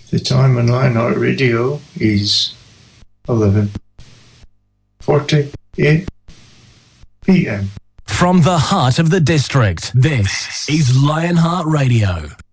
The time on Lionheart Radio is 11:48 p.m. From the heart of the district, this is Lionheart Radio.